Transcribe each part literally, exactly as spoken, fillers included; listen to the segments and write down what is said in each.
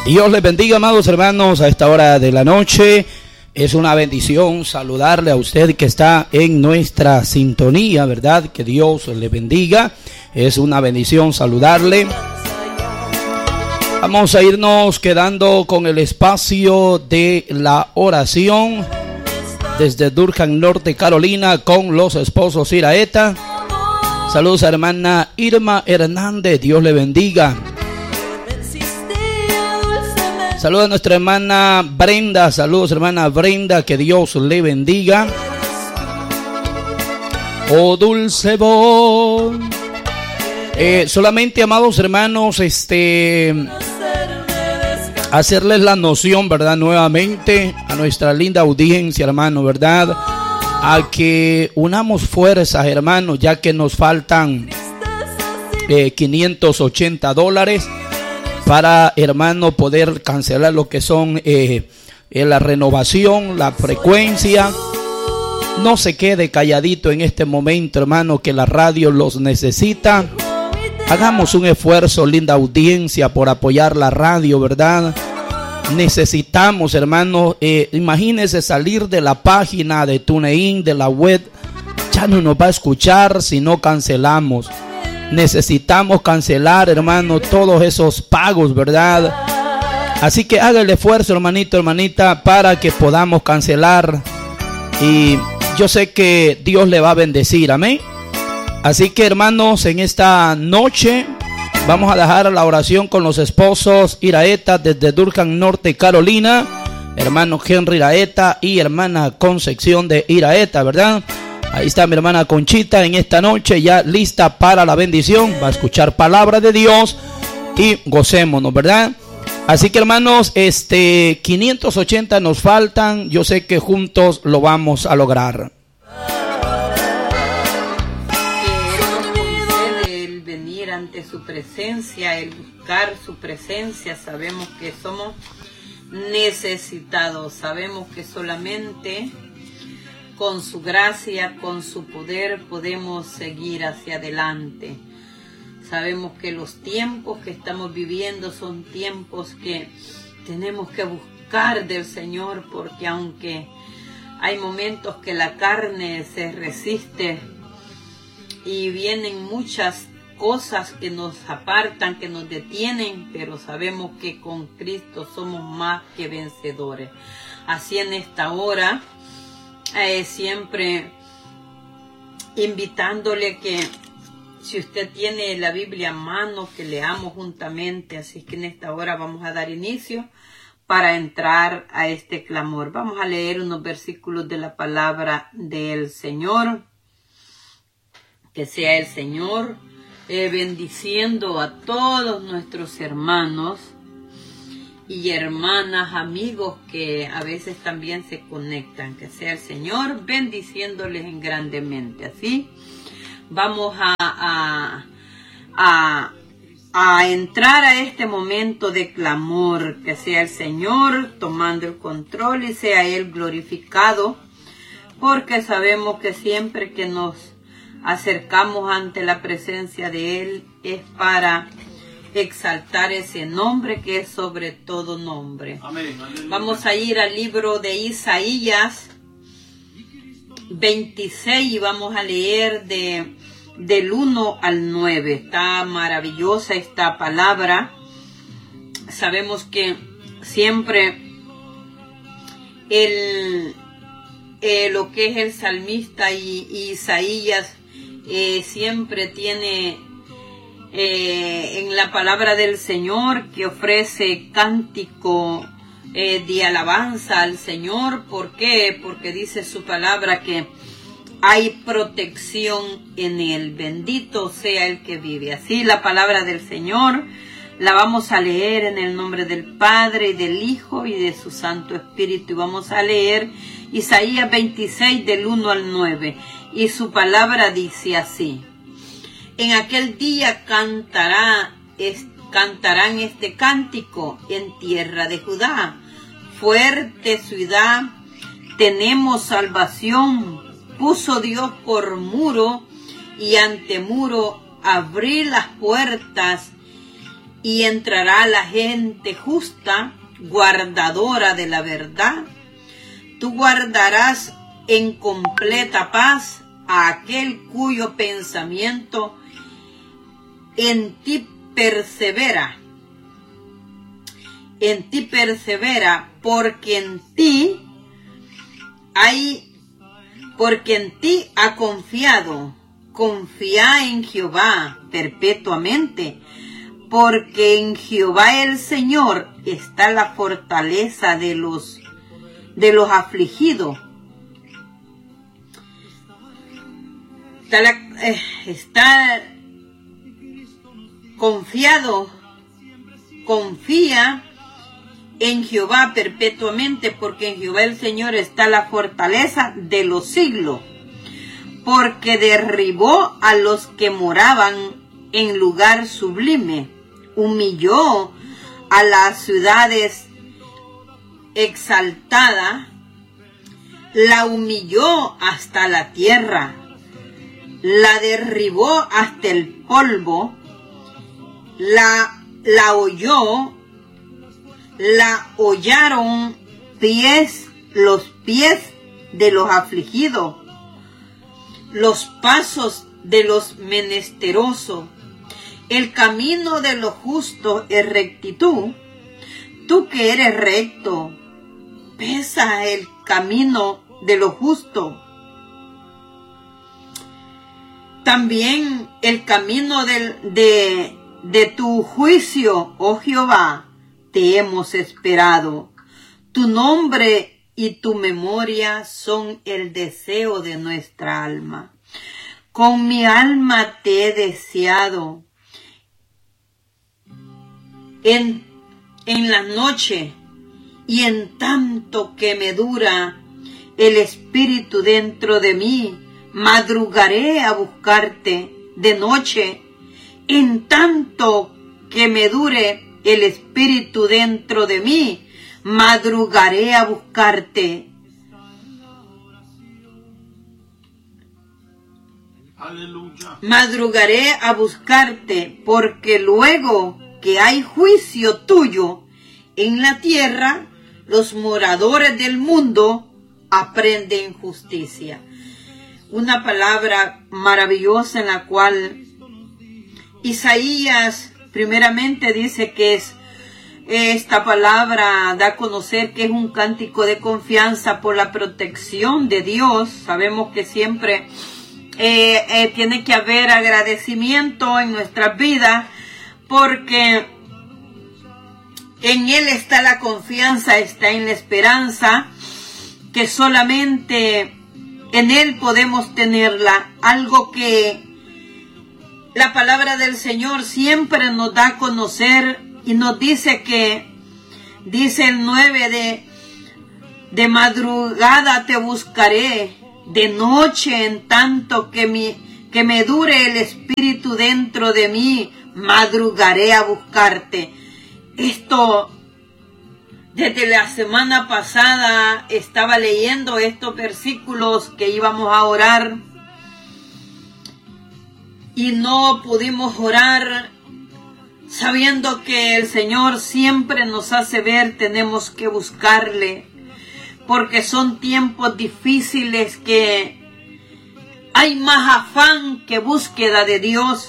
Dios les bendiga, amados hermanos, a esta hora de la noche. Es una bendición saludarle a usted que está en nuestra sintonía, ¿verdad? Que Dios le bendiga. Es una bendición saludarle. Vamos a irnos quedando con el espacio de la oración desde Durham, Norte Carolina, con los esposos Iraeta. Saludos a hermana Irma Hernández, Dios le bendiga. Saludos a nuestra hermana Brenda, saludos hermana Brenda, que Dios le bendiga. Oh dulce voz. Eh, solamente, amados hermanos, este, hacerles la noción, ¿verdad? Nuevamente a nuestra linda audiencia, hermano, ¿verdad? A que unamos fuerzas, hermanos, ya que nos faltan eh, quinientos ochenta dólares para, hermano, poder cancelar lo que son eh, eh, la renovación, la frecuencia. No se quede calladito en este momento, hermano, que la radio los necesita. Hagamos un esfuerzo, linda audiencia, por apoyar la radio, ¿verdad? Necesitamos, hermano, eh, imagínese salir de la página de TuneIn, de la web. Ya no nos va a escuchar si no cancelamos. Necesitamos cancelar, hermano, todos esos pagos, ¿verdad? Así que haga el esfuerzo, hermanito, hermanita, para que podamos cancelar. Y yo sé que Dios le va a bendecir, amén. Así que, hermanos, en esta noche vamos a dejar la oración con los esposos Iraeta desde Durham, Norte Carolina, hermano Henry Iraeta y hermana Concepción de Iraeta, ¿verdad? Ahí está mi hermana Conchita en esta noche ya lista para la bendición. Va a escuchar palabra de Dios y gocémonos, ¿verdad? Así que, hermanos, este quinientos ochenta nos faltan. Yo sé que juntos lo vamos a lograr. El venir ante su presencia, el buscar su presencia, sabemos que somos necesitados. Sabemos que solamente con su gracia, con su poder, podemos seguir hacia adelante. Sabemos que los tiempos que estamos viviendo son tiempos que tenemos que buscar del Señor, porque aunque hay momentos que la carne se resiste y vienen muchas cosas que nos apartan, que nos detienen, pero sabemos que con Cristo somos más que vencedores. Así en esta hora, Eh, siempre invitándole que si usted tiene la Biblia a mano, que leamos juntamente. Así que en esta hora vamos a dar inicio para entrar a este clamor. Vamos a leer unos versículos de la palabra del Señor. Que sea el Señor eh, bendiciendo a todos nuestros hermanos y hermanas, amigos que a veces también se conectan. Que sea el Señor bendiciéndoles en grandemente. Así vamos a, a, a, a entrar a este momento de clamor. Que sea el Señor tomando el control y sea Él glorificado, porque sabemos que siempre que nos acercamos ante la presencia de Él es para exaltar ese nombre que es sobre todo nombre. Amén. Vamos a ir al libro de Isaías veintiséis y vamos a leer de, del uno al nueve. Está maravillosa esta palabra. Sabemos que siempre el, eh, lo que es el salmista y, y Isaías eh, siempre tiene Eh, en la palabra del Señor, que ofrece cántico eh, de alabanza al Señor. ¿Por qué? Porque dice su palabra que hay protección en Él. Bendito sea el que vive. Así la palabra del Señor la vamos a leer en el nombre del Padre, y del Hijo, y de su Santo Espíritu. Y vamos a leer Isaías veintiséis del uno al nueve. Y su palabra dice así: en aquel día cantará, es, cantarán este cántico en tierra de Judá. Fuerte ciudad, tenemos salvación. Puso Dios por muro y ante muro abrir las puertas y entrará la gente justa, guardadora de la verdad. Tú guardarás en completa paz a aquel cuyo pensamiento en ti persevera. En ti persevera, porque en ti hay, porque en ti ha confiado. Confía en Jehová perpetuamente, porque en Jehová el Señor está la fortaleza de los de los afligidos. Está, la, eh, está confiado, confía en Jehová perpetuamente, porque en Jehová el Señor está la fortaleza de los siglos, porque derribó a los que moraban en lugar sublime, humilló a las ciudades exaltadas, la humilló hasta la tierra, la derribó hasta el polvo, la, la holló, la hollaron pies, los pies de los afligidos, los pasos de los menesterosos. El camino de los justos es rectitud. Tú que eres recto, pesa el camino de los justos. También el camino del, de, de tu juicio, oh Jehová, te hemos esperado. Tu nombre y tu memoria son el deseo de nuestra alma. Con mi alma te he deseado. En, en la noche y en tanto que me dura el espíritu dentro de mí, madrugaré a buscarte de noche, en tanto que me dure el espíritu dentro de mí, madrugaré a buscarte. Aleluya. Madrugaré a buscarte, porque luego que hay juicio tuyo en la tierra, los moradores del mundo aprenden justicia. Una palabra maravillosa en la cual Isaías primeramente dice que es esta palabra, da a conocer que es un cántico de confianza por la protección de Dios. Sabemos que siempre eh, eh, tiene que haber agradecimiento en nuestras vidas, porque en Él está la confianza, está en la esperanza, que solamente en Él podemos tenerla. Algo que la palabra del Señor siempre nos da a conocer y nos dice que, dice el nueve, de, de madrugada te buscaré, de noche en tanto que, mi, que me dure el espíritu dentro de mí, madrugaré a buscarte. Esto, desde la semana pasada estaba leyendo estos versículos que íbamos a orar y no pudimos orar, sabiendo que el Señor siempre nos hace ver, tenemos que buscarle, porque son tiempos difíciles que hay más afán que búsqueda de Dios.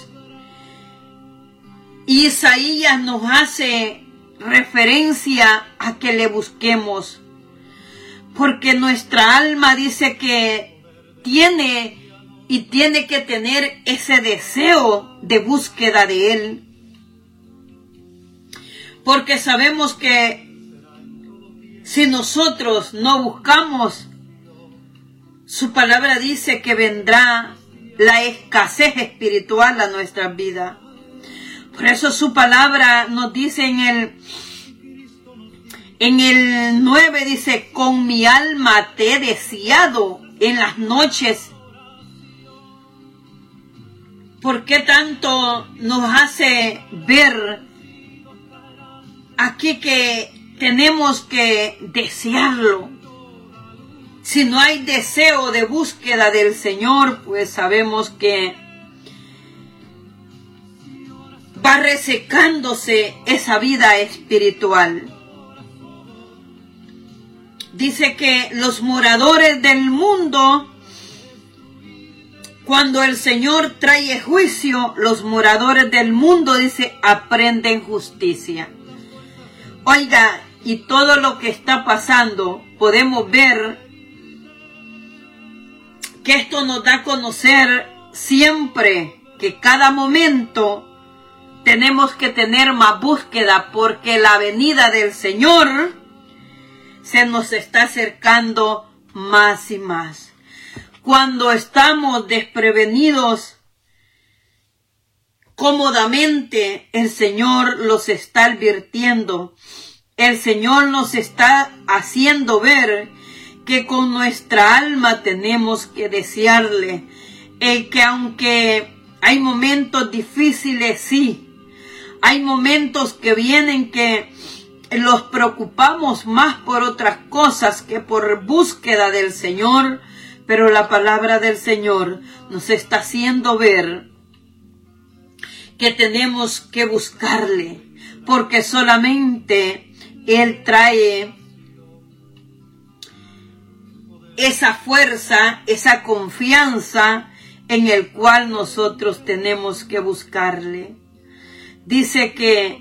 Y Isaías nos hace referencia a que le busquemos, porque nuestra alma dice que tiene y tiene que tener ese deseo de búsqueda de Él, porque sabemos que si nosotros no buscamos, su palabra dice que vendrá la escasez espiritual a nuestras vidas. Por eso su palabra nos dice en el, en el nueve, dice, con mi alma te he deseado en las noches. ¿Por qué tanto nos hace ver aquí que tenemos que desearlo? Si no hay deseo de búsqueda del Señor, pues sabemos que va resecándose esa vida espiritual. Dice que los moradores del mundo, cuando el Señor trae juicio, los moradores del mundo, dice, aprenden justicia. Oiga, y todo lo que está pasando, podemos ver que esto nos da a conocer siempre que cada momento tenemos que tener más búsqueda, porque la venida del Señor se nos está acercando más y más. Cuando estamos desprevenidos, cómodamente el Señor los está advirtiendo. El Señor nos está haciendo ver que con nuestra alma tenemos que desearle, eh, que aunque hay momentos difíciles, sí, hay momentos que vienen que los preocupamos más por otras cosas que por búsqueda del Señor, pero la palabra del Señor nos está haciendo ver que tenemos que buscarle, porque solamente Él trae esa fuerza, esa confianza en el cual nosotros tenemos que buscarle. Dice que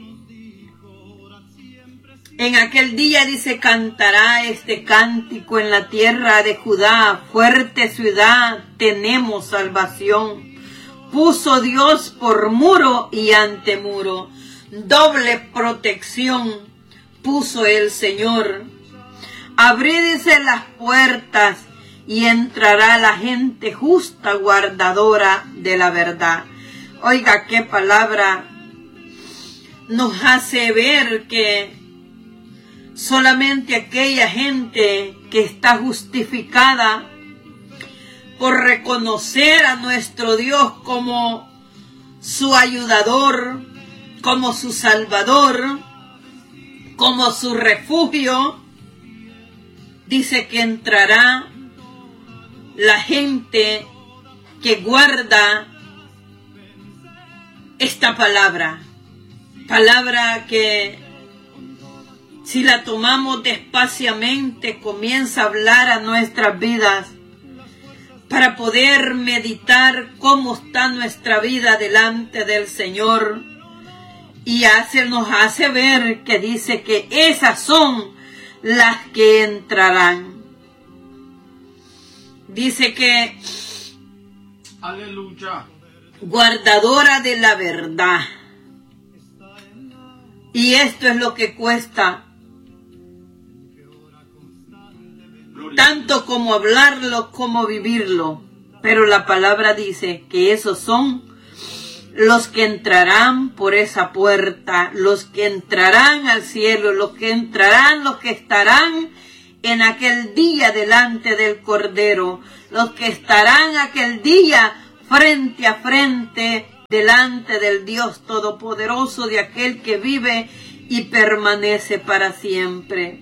en aquel día, dice, cantará este cántico en la tierra de Judá, fuerte ciudad, tenemos salvación. Puso Dios por muro y antemuro, doble protección puso el Señor. Abrídese las puertas y entrará la gente justa, guardadora de la verdad. Oiga, qué palabra nos hace ver que solamente aquella gente que está justificada por reconocer a nuestro Dios como su ayudador, como su salvador, como su refugio, dice que entrará la gente que guarda esta palabra, palabra que si la tomamos despaciamente comienza a hablar a nuestras vidas para poder meditar cómo está nuestra vida delante del Señor, y hace, nos hace ver que dice que esas son las que entrarán. Dice que aleluya, guardadora de la verdad. Y esto es lo que cuesta, tanto como hablarlo como vivirlo. Pero la palabra dice que esos son los que entrarán por esa puerta, los que entrarán al cielo, los que entrarán, los que estarán en aquel día delante del Cordero, los que estarán aquel día frente a frente delante del Dios Todopoderoso, de aquel que vive y permanece para siempre.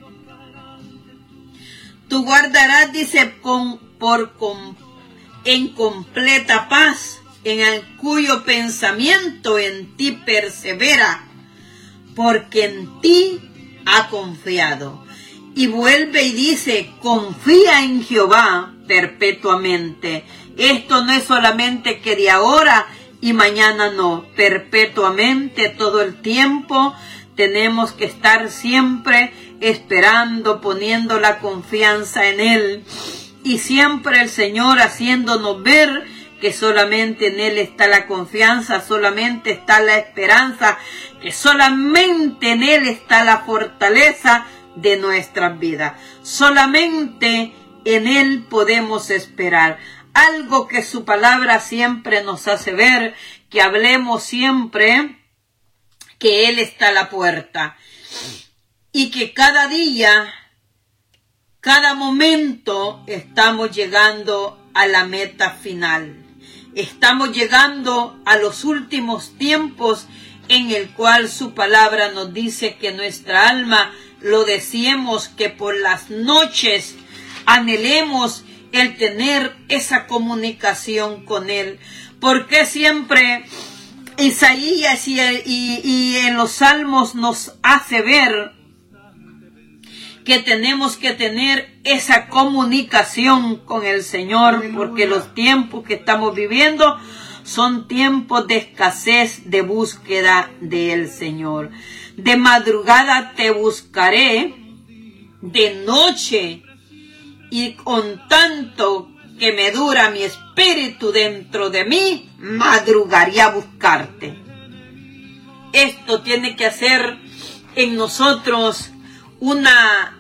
Tú guardarás, dice, con, por, con, en completa paz, en el cuyo pensamiento en ti persevera, porque en ti ha confiado. Y vuelve y dice, confía en Jehová perpetuamente. Esto no es solamente que de ahora y mañana no, perpetuamente, todo el tiempo tenemos que estar siempre esperando, poniendo la confianza en Él, y siempre el Señor haciéndonos ver que solamente en Él está la confianza, solamente está la esperanza, que solamente en Él está la fortaleza de nuestras vidas. Solamente en Él podemos esperar. Algo que su palabra siempre nos hace ver, que hablemos siempre que Él está a la puerta. Y que cada día, cada momento estamos llegando a la meta final. Estamos llegando a los últimos tiempos en el cual su palabra nos dice que nuestra alma lo deseemos, que por las noches anhelemos el tener esa comunicación con Él. Porque siempre Isaías y, y, y en los Salmos nos hace ver que tenemos que tener esa comunicación con el Señor, porque los tiempos que estamos viviendo son tiempos de escasez, de búsqueda del Señor. De madrugada te buscaré, de noche, y con tanto que me dura mi espíritu dentro de mí, madrugaré a buscarte. Esto tiene que hacer en nosotros una,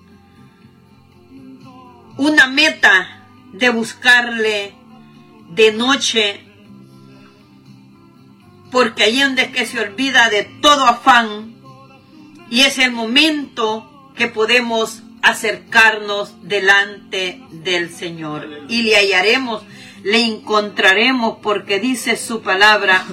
una meta de buscarle de noche, porque ahí es que se olvida de todo afán y es el momento que podemos acercarnos delante del Señor y le hallaremos, le encontraremos, porque dice su palabra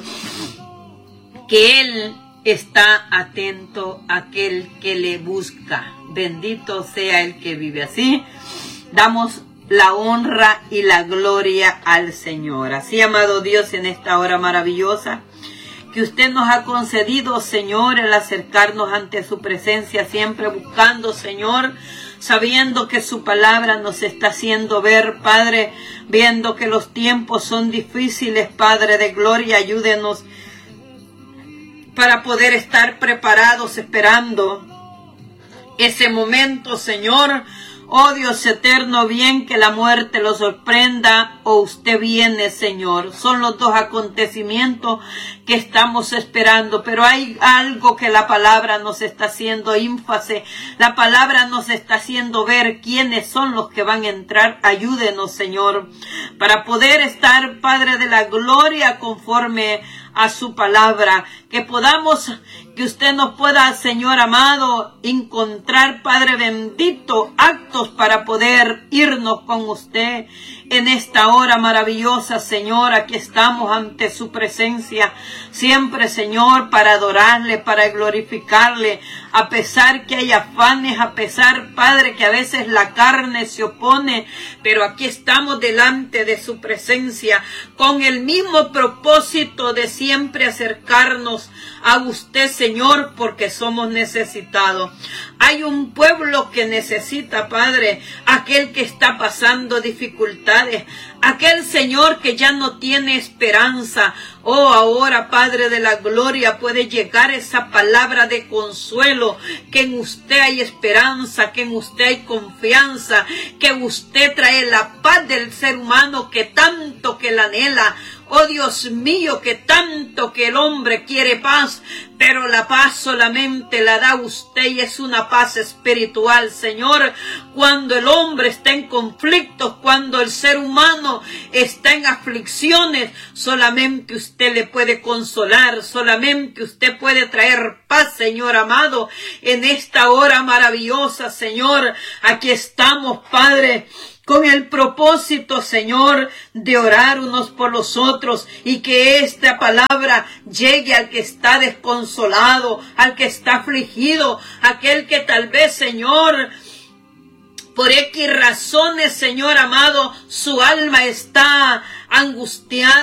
que Él está atento a aquel que le busca. Bendito sea el que vive así. Damos la honra y la gloria al Señor. Así, amado Dios, en esta hora maravillosa que usted nos ha concedido, Señor, el acercarnos ante su presencia, siempre buscando, Señor, sabiendo que su palabra nos está haciendo ver, Padre, viendo que los tiempos son difíciles, Padre de gloria, ayúdenos para poder estar preparados, esperando ese momento, Señor. Oh Dios eterno, bien que la muerte lo sorprenda o usted viene, Señor. Son los dos acontecimientos que estamos esperando, pero hay algo que la palabra nos está haciendo énfasis. La palabra nos está haciendo ver quiénes son los que van a entrar. Ayúdenos, Señor, para poder estar, Padre de la gloria, conforme a su palabra, que podamos, que usted nos pueda, Señor amado, encontrar, Padre bendito, actos para poder irnos con usted en esta hora maravillosa, Señor. Aquí estamos ante su presencia, siempre, Señor, para adorarle, para glorificarle, a pesar que hay afanes, a pesar, Padre, que a veces la carne se opone, pero aquí estamos delante de su presencia con el mismo propósito de siempre acercarnos a usted, Señor, porque somos necesitados. Hay un pueblo que necesita, Padre, aquel que está pasando dificultades, aquel, Señor, que ya no tiene esperanza. Oh, ahora, Padre de la gloria, puede llegar esa palabra de consuelo, que en usted hay esperanza, que en usted hay confianza, que usted trae la paz del ser humano que tanto que la anhela. Oh Dios mío, que tanto que el hombre quiere paz, pero la paz solamente la da usted y es una paz espiritual, Señor. Cuando el hombre está en conflictos, cuando el ser humano está en aflicciones, solamente usted le puede consolar, solamente usted puede traer paz, Señor amado. En esta hora maravillosa, Señor, aquí estamos, Padre, con el propósito, Señor, de orar unos por los otros y que esta palabra llegue al que está desconsolado, al que está afligido, aquel que tal vez, Señor, por X razones, Señor amado, su alma está angustiada.